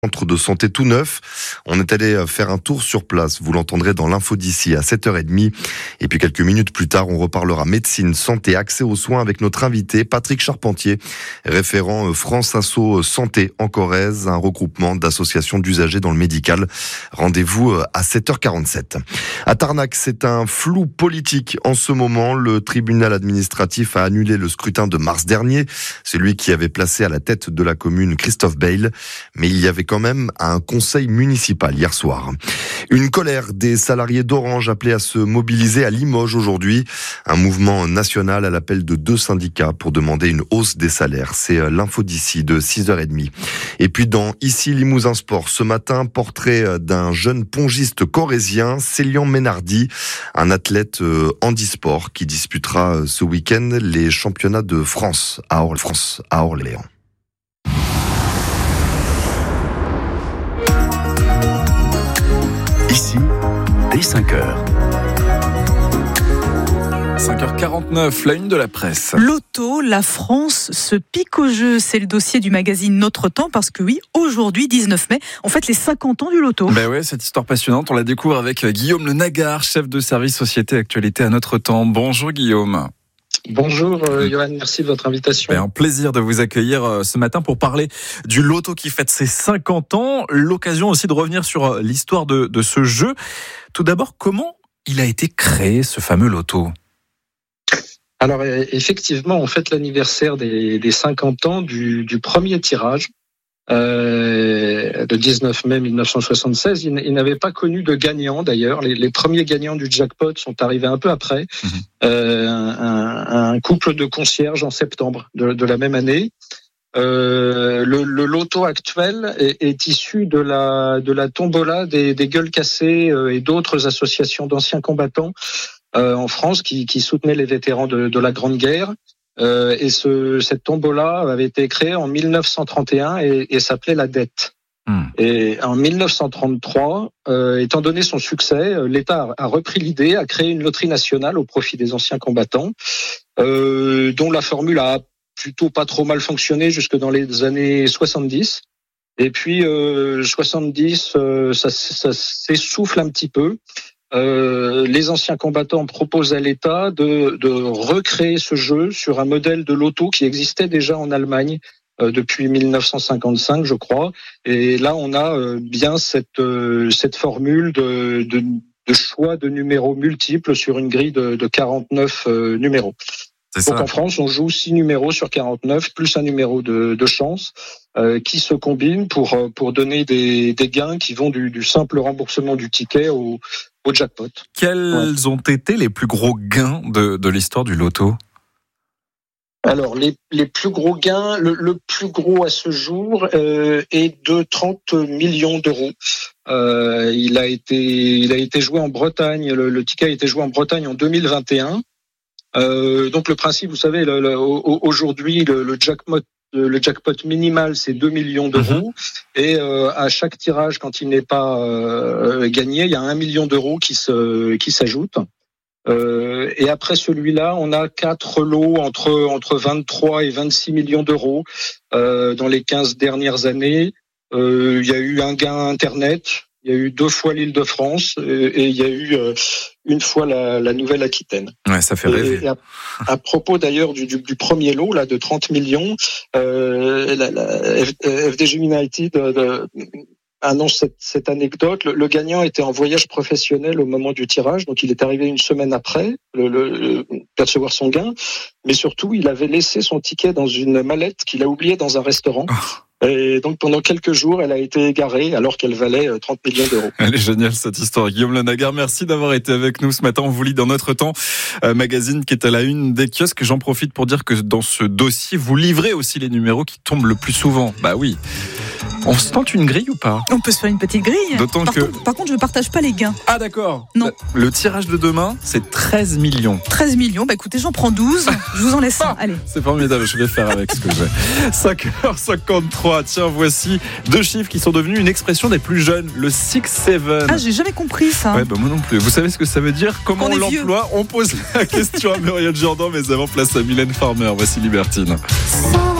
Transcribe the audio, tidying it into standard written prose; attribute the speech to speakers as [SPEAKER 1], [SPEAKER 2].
[SPEAKER 1] Centre de santé tout neuf. On est allé faire un tour sur place. Vous l'entendrez dans l'info d'ici à 7h30. Et puis quelques minutes plus tard, on reparlera médecine, santé, accès aux soins avec notre invité Patrick Charpentier, référent France Asso Santé en Corrèze, un regroupement d'associations d'usagers dans le médical. Rendez-vous à 7h47. À Tarnac, c'est un flou politique en ce moment. Le tribunal administratif a annulé le scrutin de mars dernier, celui qui avait placé à la tête de la commune Christophe Bayle. Mais il y avait quand même un conseil municipal hier soir. Une colère des salariés d'Orange appelés à se mobiliser à Limoges aujourd'hui. Un mouvement national à l'appel de 2 syndicats pour demander une hausse des salaires. C'est l'info d'ici de 6h30. Et puis dans Ici Limousin Sport, ce matin, portrait d'un jeune pongiste corrézien, Célian Ménardi, un athlète handisport qui disputera ce week-end les championnats de France à Orléans.
[SPEAKER 2] Ici, dès 5h.
[SPEAKER 3] 5h49, la une de la presse.
[SPEAKER 4] Loto, la France se pique au jeu. C'est le dossier du magazine Notre Temps parce que oui, aujourd'hui, 19 mai, on fête les 50 ans du Loto.
[SPEAKER 3] Ben ouais, cette histoire passionnante, on la découvre avec Guillaume Le Nagard, chef de service Société Actualité à Notre Temps. Bonjour Guillaume.
[SPEAKER 5] Bonjour Johan, merci de votre invitation.
[SPEAKER 3] Un plaisir de vous accueillir ce matin pour parler du Loto qui fête ses 50 ans. L'occasion aussi de revenir sur l'histoire de ce jeu. Tout d'abord, comment il a été créé ce fameux Loto ?
[SPEAKER 5] Alors effectivement, on fête l'anniversaire des 50 ans du premier tirage. Le 19 mai 1976, il n'avait pas connu de gagnant d'ailleurs. Les premiers gagnants du jackpot sont arrivés un peu après. Un couple de concierges en septembre de la même année. Le loto actuel est issu de la tombola des gueules cassées et d'autres associations d'anciens combattants en France qui soutenaient les vétérans de la Grande Guerre. Et cette tombola avait été créée en 1931 et s'appelait la dette. Et en 1933, étant donné son succès, l'État a repris l'idée, a créé une loterie nationale au profit des anciens combattants, dont la formule a plutôt pas trop mal fonctionné jusque dans les années 70. Et puis 70, ça s'essouffle un petit peu. Les anciens combattants proposent à l'État de recréer ce jeu sur un modèle de loto qui existait déjà en Allemagne depuis 1955, je crois. Et là, on a bien cette formule de choix de numéros multiples sur une grille de 49 numéros. Donc en France, on joue 6 numéros sur 49, plus un numéro de chance qui se combinent pour donner des gains qui vont du simple remboursement du ticket au jackpot.
[SPEAKER 3] Quels ont été les plus gros gains de l'histoire du Loto ?
[SPEAKER 5] Alors, les plus gros gains, le plus gros à ce jour est de 30 millions d'euros. Il a été joué en Bretagne, le ticket a été joué en Bretagne en 2021. Donc le principe, vous savez, aujourd'hui le jackpot minimal c'est 2 millions d'euros et à chaque tirage, quand il n'est pas gagné, il y a 1 million d'euros qui s'ajoutent. Et après celui-là, on a 4 lots entre 23 et 26 millions d'euros dans les 15 dernières années. Il y a eu un gain Internet. Il y a eu 2 fois l'Île-de-France et il y a eu une fois la Nouvelle-Aquitaine.
[SPEAKER 3] Ouais, ça fait rêver.
[SPEAKER 5] Et à propos d'ailleurs du premier lot là de 30 millions, la FDJ United annonce cette anecdote. Le gagnant était en voyage professionnel au moment du tirage, donc il est arrivé une semaine après le percevoir son gain, mais surtout il avait laissé son ticket dans une mallette qu'il a oubliée dans un restaurant. Et donc pendant quelques jours, elle a été égarée alors qu'elle valait 30 millions d'euros.
[SPEAKER 3] Elle est géniale cette histoire. Guillaume Le Nagard, merci d'avoir été avec nous ce matin. On vous lit dans Notre Temps, magazine qui est à la une des kiosques. J'en profite pour dire que dans ce dossier, vous livrez aussi les numéros qui tombent le plus souvent. Bah oui. On se tente une grille ou pas ?
[SPEAKER 4] On peut se faire une petite grille. Par contre, je ne partage pas les gains.
[SPEAKER 3] Ah d'accord.
[SPEAKER 4] Non.
[SPEAKER 3] Le tirage de demain, c'est 13 millions.
[SPEAKER 4] 13 millions, bah écoutez, j'en prends 12. Je vous en laisse un. Allez.
[SPEAKER 3] C'est formidable, je vais faire avec ce que j'ai. 5h53, tiens, voici 2 chiffres qui sont devenus une expression des plus jeunes. Le 6-7.
[SPEAKER 4] Ah, j'ai jamais compris ça.
[SPEAKER 3] Ouais, bah moi non plus. Vous savez ce que ça veut dire ? Comment on l'emploie ? On pose la question à Muriel Jourdan, mais avant, place à Mylène Farmer. Voici Libertine.